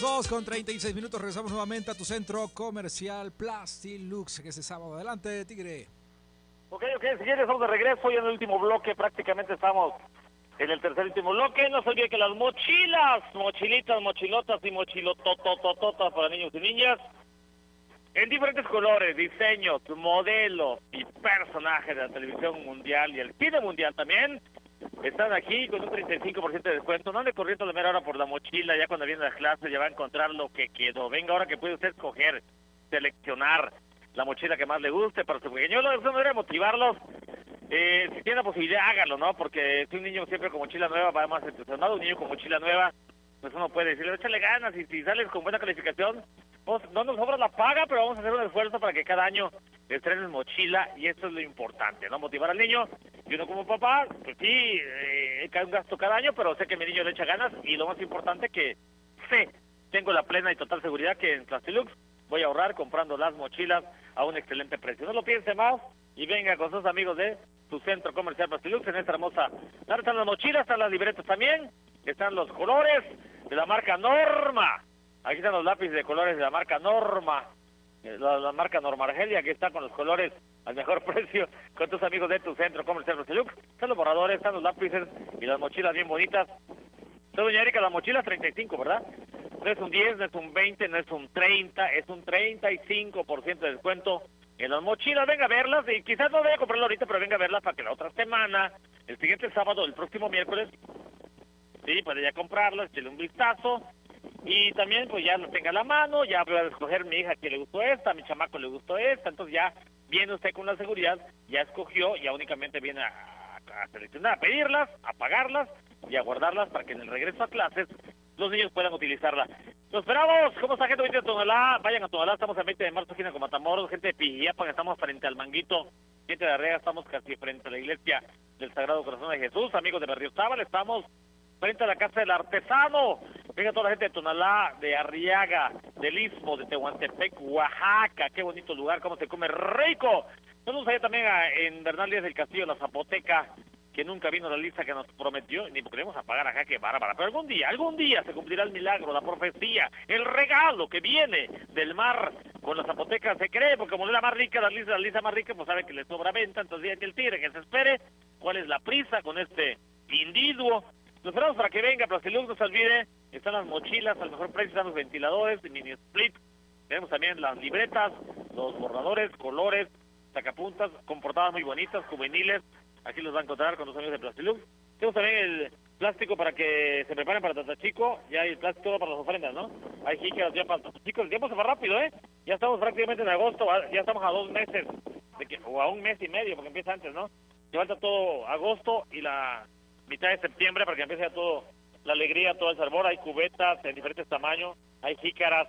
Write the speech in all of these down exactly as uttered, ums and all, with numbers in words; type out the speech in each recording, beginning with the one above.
Dos con treinta y seis minutos, regresamos nuevamente a tu centro comercial Plastilux, que este sábado. Adelante, Tigre. Ok, ok, si quieres, estamos de regreso y en el último bloque, prácticamente estamos en el tercer y último bloque. No se olvide que las mochilas, mochilitas, mochilotas y mochilotototototas para niños y niñas, en diferentes colores, diseños, modelos y personajes de la televisión mundial y el cine mundial también, están aquí con un treinta y cinco por ciento de descuento. No ande corriendo de mera hora por la mochila, ya cuando viene a las clases ya va a encontrar lo que quedó. Venga, ahora que puede usted escoger, seleccionar la mochila que más le guste para su pequeño. Lo que debería motivarlos, eh, si tiene la posibilidad, hágalo, ¿no? Porque si un niño siempre con mochila nueva va más entusiasmado, un niño con mochila nueva, pues uno puede decirle, échale ganas, y si sales con buena calificación, pues no nos sobra la paga, pero vamos a hacer un esfuerzo para que cada año estrenen mochila, y eso es lo importante, ¿no? Motivar al niño, y uno como papá, pues sí, eh, cae un gasto cada año, pero sé que mi niño le echa ganas, y lo más importante que sé, tengo la plena y total seguridad que en Plastilux voy a ahorrar comprando las mochilas a un excelente precio. No lo piense más, y venga con sus amigos de su centro comercial Plastilux en esta hermosa. Ahora están las mochilas, están las libretas también, están los colores de la marca Norma. Aquí están los lápices de colores de la marca Norma, la, la marca Norma Argelia, aquí está con los colores al mejor precio, con tus amigos de tu centro comercial Plastilux. Están los borradores, están los lápices y las mochilas bien bonitas. Soy doña Erika, la mochila es treinta y cinco, ¿verdad? No es un diez, no es un veinte, no es un treinta, es un treinta y cinco por ciento de descuento en las mochilas. Venga a verlas, y quizás no vaya a comprarla ahorita, pero venga a verlas para que la otra semana, el siguiente sábado, el próximo miércoles, sí, puede ya comprarlas, échale un vistazo, y también pues ya lo tenga a la mano, ya voy a escoger mi hija que le gustó esta, a mi chamaco le gustó esta, entonces ya viene usted con la seguridad, ya escogió, ya únicamente viene a, a, a seleccionar, a pedirlas, a pagarlas y a guardarlas para que en el regreso a clases los niños puedan utilizarla. ¡Los esperamos! ¿Cómo está, gente de Tonalá? Vayan a Tonalá, estamos el veinte de marzo, esquina con Matamoros, gente de Pijiapan, estamos frente al Manguito, gente de Arrega, estamos casi frente a la iglesia del Sagrado Corazón de Jesús, amigos de Berriozábal, estamos frente a la Casa del Artesano. Venga toda la gente de Tonalá, de Arriaga, del Istmo, de Tehuantepec, Oaxaca. Qué bonito lugar, cómo se come rico. Saludos allá también a, en Bernal Díaz del Castillo, la Zapoteca, que nunca vino la lista que nos prometió, ni podremos apagar acá, que bárbara. Pero algún día, algún día se cumplirá el milagro, la profecía, el regalo que viene del mar con la Zapoteca. Se cree, porque como es la más rica, la lista, la lista más rica, pues sabe que le sobra venta, entonces ya que el tigre que se espere. ¿Cuál es la prisa con este individuo? Los esperamos para que venga, Plastilux, no se olvide, están las mochilas, al mejor precio están los ventiladores, mini split, tenemos también las libretas, los borradores, colores, sacapuntas, con portadas muy bonitas, juveniles, aquí los va a encontrar con los amigos de Plastilux. Tenemos también el plástico para que se preparen para Tatachico, ya hay el plástico para las ofrendas, ¿no? Hay jícaras ya para Tatachico, el tiempo se va rápido, ¿eh? Ya estamos prácticamente en agosto, ya estamos a dos meses, de que, o a un mes y medio, porque empieza antes, ¿no? Ya falta todo agosto y la mitad de septiembre para que empiece ya todo, la alegría, todo el sabor. Hay cubetas en diferentes tamaños, hay jícaras,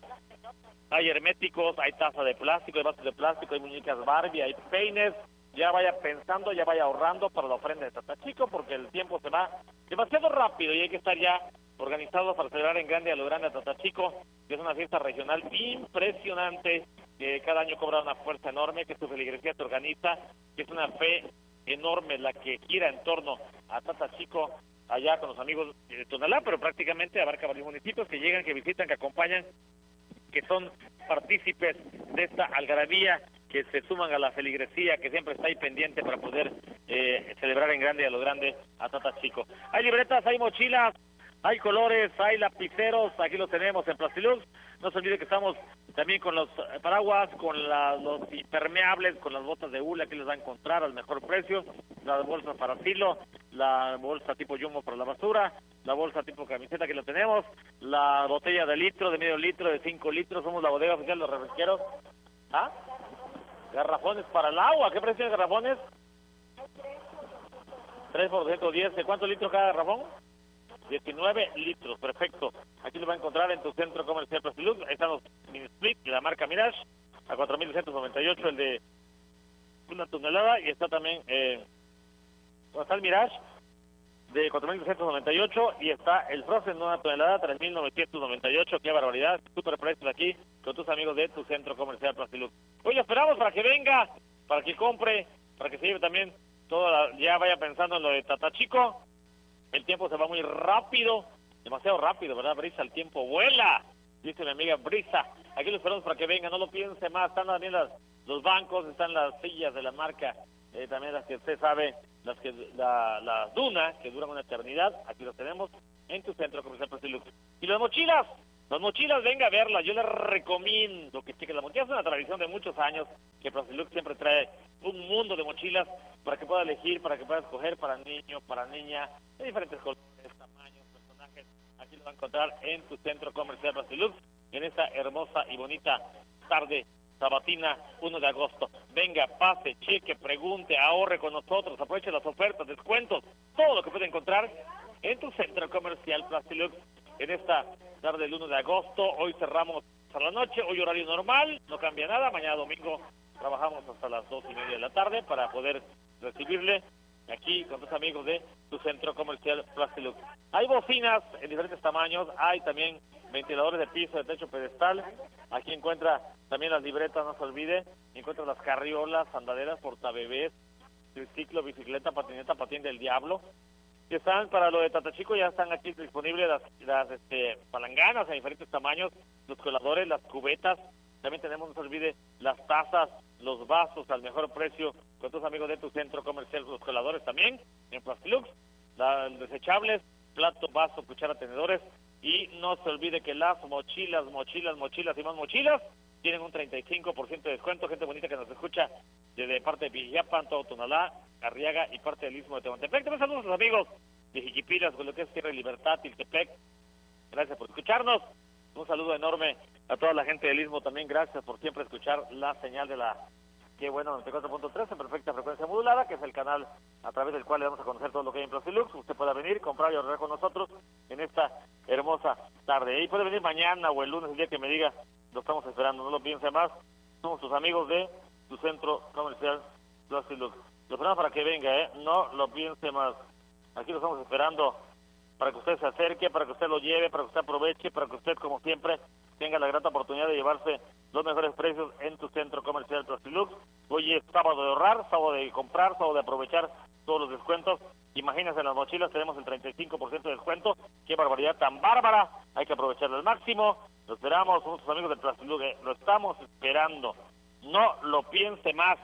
hay herméticos, hay taza de plástico, hay vasos de plástico, hay muñecas Barbie, hay peines. Ya vaya pensando, ya vaya ahorrando para la ofrenda de Tatachico, porque el tiempo se va demasiado rápido y hay que estar ya organizados para celebrar en grande a lo grande a Tatachico, que es una fiesta regional impresionante, que cada año cobra una fuerza enorme, que su feligresía se organiza, que es una fe enorme la que gira en torno a Tatachico, allá con los amigos de Tonalá, pero prácticamente abarca varios municipios que llegan, que visitan, que acompañan, que son partícipes de esta algarabía, que se suman a la feligresía, que siempre está ahí pendiente para poder eh, celebrar en grande a lo grande a Tatachico. Hay libretas, hay mochilas, hay colores, hay lapiceros, aquí los tenemos en Plastilux. No se olvide que estamos también con los paraguas, con la, los impermeables, con las botas de hule, aquí les va a encontrar al mejor precio, las bolsas para filo, la bolsa tipo jumbo para la basura, la bolsa tipo camiseta que lo tenemos, la botella de litro, de medio litro, de cinco litros, somos la bodega oficial de los refresqueros. ¿Ah? Garrafones para el agua, ¿qué precio de garrafones? tres por ciento diez, ¿de cuántos litros cada garrafón? diecinueve litros, perfecto. Aquí lo va a encontrar en tu centro comercial Plastilux. Ahí están los mini split de la marca Mirage a cuatro mil doscientos noventa y ocho, el de una tonelada, y está también eh, está el Mirage de cuatro mil doscientos noventa y ocho y está el Frozen de una tonelada, tres mil novecientos noventa y ocho. Qué barbaridad, súper precio aquí con tus amigos de tu centro comercial Plastilux. Hoy lo esperamos para que venga, para que compre, para que se lleve también toda la, ya vaya pensando en lo de Tatachico. El tiempo se va muy rápido, demasiado rápido, ¿verdad, Brisa? El tiempo vuela. dice mi amiga Brisa. Aquí lo esperamos para que venga, no lo piense más. Están también las, los bancos, están las sillas de la marca, eh, también las que usted sabe, las que la, la Duna, que duran una eternidad. Aquí los tenemos en tu centro comercial Plastilux. Y las mochilas, las mochilas, venga a verlas. Yo les recomiendo que chequen las mochilas. Es una tradición de muchos años que Plastilux siempre trae un mundo de mochilas para que pueda elegir, para que pueda escoger para niño, para niña, de diferentes colores, tamaños, personajes. Aquí lo va a encontrar en tu centro comercial Plastilux en esta hermosa y bonita tarde sabatina, uno de agosto. Venga, pase, cheque, pregunte, ahorre con nosotros, aproveche las ofertas, descuentos, todo lo que puede encontrar en tu centro comercial Plastilux en esta tarde del uno de agosto. Hoy cerramos a la noche, hoy horario normal, no cambia nada. Mañana domingo trabajamos hasta las dos y media de la tarde para poder recibirle aquí con tus amigos de tu centro comercial Plastilux. Hay bocinas en diferentes tamaños, hay también ventiladores de piso, de techo pedestal. Aquí encuentra también las libretas, no se olvide. Encuentra las carriolas, andaderas, portabebés, triciclo, bicicleta, patineta, patín del diablo. Que están para lo de Tatachico, ya están aquí disponibles las, las este, palanganas en diferentes tamaños, los coladores, las cubetas. También tenemos, no se olvide, las tazas, los vasos al mejor precio con tus amigos de tu centro comercial, los coladores también en Plastilux, los desechables, plato, vaso, cuchara, tenedores. Y no se olvide que las mochilas, mochilas, mochilas y más mochilas tienen un treinta y cinco por ciento de descuento. Gente bonita que nos escucha desde parte de Villapan, todo Tonalá, Arriaga y parte del Istmo de Tehuantepec. También saludos a los amigos de Jiquipilas, con lo que es Tierra de Libertad, Tiltepec. Gracias por escucharnos. Un saludo enorme a toda la gente del Istmo también. Gracias por siempre escuchar la señal de la Qué Bueno noventa y cuatro punto tres en perfecta frecuencia modulada, que es el canal a través del cual le vamos a conocer todo lo que hay en Plastilux. Usted pueda venir, comprar y ahorrar con nosotros en esta hermosa tarde. Y puede venir mañana o el lunes, el día que me diga, lo estamos esperando, no lo piense más. Somos sus amigos de tu centro comercial Plastilux. Lo esperamos para que venga, ¿eh? No lo piense más. Aquí lo estamos esperando para que usted se acerque, para que usted lo lleve, para que usted aproveche, para que usted, como siempre, tenga la grata oportunidad de llevarse los mejores precios en tu centro comercial Plastilux. Hoy es sábado de ahorrar, sábado de comprar, sábado de aprovechar todos los descuentos. Imagínense, en las mochilas tenemos el treinta y cinco por ciento de descuento. ¡Qué barbaridad tan bárbara! Hay que aprovecharlo al máximo. Lo esperamos, nuestros amigos de Plastilux, eh, lo estamos esperando. No lo piense más.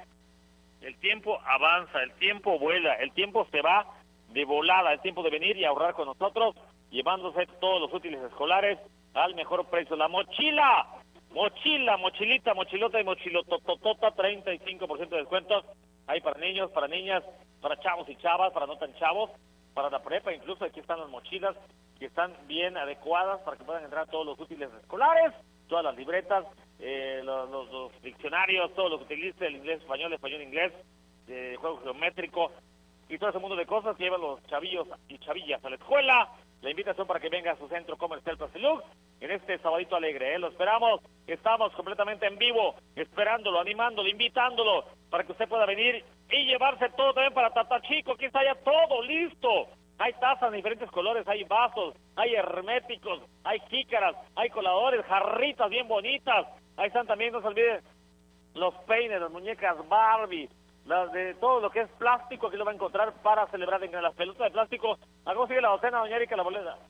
El tiempo avanza, el tiempo vuela, el tiempo se va de volada. Es tiempo de venir y ahorrar con nosotros, llevándose todos los útiles escolares al mejor precio. La mochila, mochila, mochilita, mochilota y mochilotototota, treinta y cinco por ciento de descuentos. Hay para niños, para niñas, para chavos y chavas, para no tan chavos, para la prepa. Incluso aquí están las mochilas que están bien adecuadas para que puedan entrar todos los útiles escolares, todas las libretas, eh, los, los, los diccionarios, todo lo que utilice, el inglés, español, español, inglés, eh, juego geométrico y todo ese mundo de cosas que llevan los chavillos y chavillas a la escuela. La invitación para que venga a su centro comercial Plastilux en este sabadito alegre, ¿eh? Lo esperamos, estamos completamente en vivo, esperándolo, animándolo, invitándolo, para que usted pueda venir y llevarse todo también para Tatachico. Aquí está ya todo listo. Hay tazas de diferentes colores, hay vasos, hay herméticos, hay jícaras, hay coladores, jarritas bien bonitas. Ahí están también, no se olvide, los peines, las muñecas Barbie, las de todo lo que es plástico. Aquí lo va a encontrar para celebrar en las pelotas de plástico. ¿A cómo sigue la docena, doña Erika, la boleta?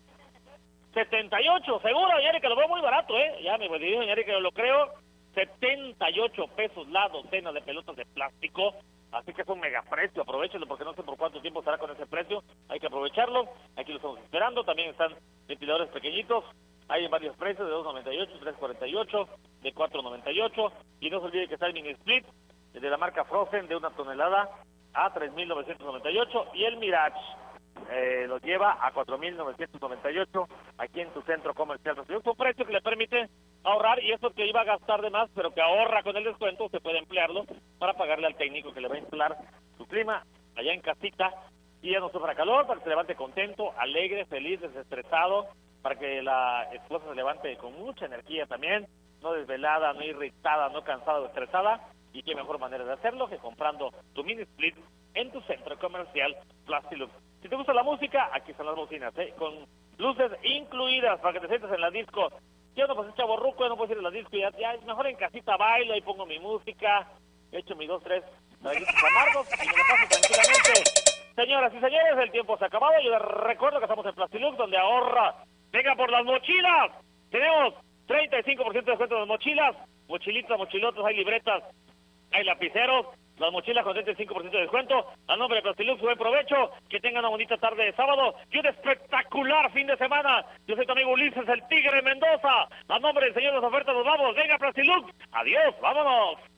setenta y ocho, seguro, doña Erika, lo veo muy barato, ¿eh? Ya me dijo doña Erika, yo lo creo. setenta y ocho pesos la docena de pelotas de plástico. Así que es un mega precio, aprovechenlo porque no sé por cuánto tiempo estará con ese precio. Hay que aprovecharlo, aquí lo estamos esperando. También están ventiladores pequeñitos, hay en varios precios, de dos noventa y ocho, tres cuarenta y ocho, de cuatro noventa y ocho. Y no se olvide que está el mini split de la marca Frozen de una tonelada a tres mil novecientos noventa y ocho. Y el Mirage eh, lo lleva a cuatro mil novecientos noventa y ocho aquí en tu centro comercial. Es un precio que le permite ahorrar, y eso que iba a gastar de más, pero que ahorra con el descuento. Usted puede emplearlo para pagarle al técnico que le va a instalar su clima allá en casita y ya no sufra calor, para que se levante contento, alegre, feliz, desestresado, para que la esposa se levante con mucha energía también, no desvelada, no irritada, no cansada o estresada. Y qué mejor manera de hacerlo que comprando tu mini split en tu centro comercial Plastilux. Si te gusta la música, aquí están las bocinas, ¿eh? Con luces incluidas para que te sientas en la disco. Yo no, pues es chavorruco, yo no puedo ir a la disco, ya, ya mejor en casita bailo, ahí pongo mi música, he hecho mis dos, tres traguitos amargos y me lo paso tranquilamente. Señoras y señores, el tiempo se ha acabado. Yo les recuerdo que estamos en Plastilux, donde ahorra. Venga por las mochilas. Tenemos treinta y cinco por ciento de descuento en las mochilas, mochilitas, mochilotas, hay libretas, hay lapiceros, las mochilas con treinta y cinco por ciento de descuento. A nombre de Plastilux, buen provecho, que tengan una bonita tarde de sábado y un espectacular fin de semana. Yo soy tu amigo Ulises, el Tigre Mendoza. A nombre del señor de las ofertas nos vamos. Venga, Plastilux, adiós, vámonos.